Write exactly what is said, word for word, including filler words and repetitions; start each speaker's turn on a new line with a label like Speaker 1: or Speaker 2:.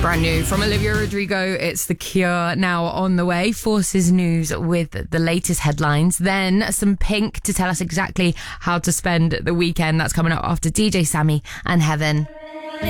Speaker 1: Brand new from Olivia Rodrigo. It's The Cure now on the way. Forces News with the latest headlines. Then some Pink to tell us exactly how to spend the weekend. That's coming up after D J Sammy and Heaven.